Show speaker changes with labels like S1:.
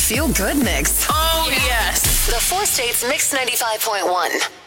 S1: feel good mix.
S2: Oh, yes.
S1: The Four States Mix 95.1.